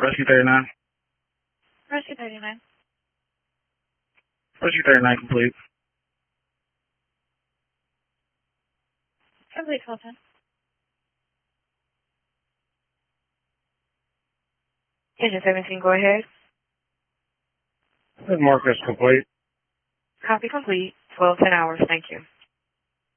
Rescue 39. Rescue 39. Rescue 39 complete. Complete call 10. Engine 17, go ahead. Marcus complete. Copy complete. 12:10 hours. Thank you.